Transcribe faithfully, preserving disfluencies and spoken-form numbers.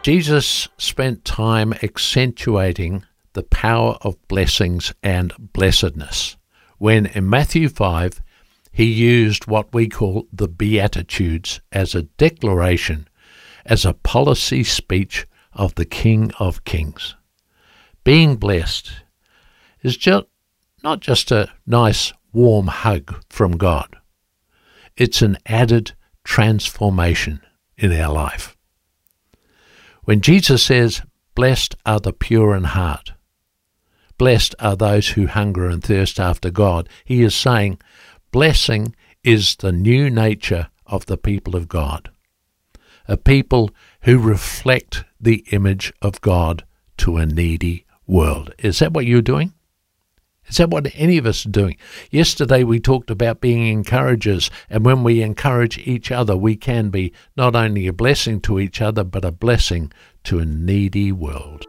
Jesus spent time accentuating the power of blessings and blessedness when in Matthew five he used what we call the Beatitudes as a declaration, as a policy speech of the King of Kings. Being blessed is just not just a nice warm hug from God. It's an added transformation in our life. When Jesus says, "Blessed are the pure in heart," blessed are those who hunger and thirst after God, he is saying blessing is the new nature of the people of God, a people who reflect the image of God to a needy world. Is that what you're doing? Is that what any of us are doing? Yesterday we talked about being encouragers, and when we encourage each other, we can be not only a blessing to each other, but a blessing to a needy world.